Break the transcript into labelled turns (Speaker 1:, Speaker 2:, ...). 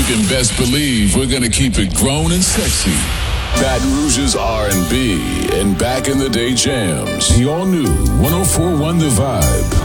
Speaker 1: can best believe we're gonna keep it grown and sexy. Baton Rouge's R&B and back in the day jams. The all new 104.1 The Vibe.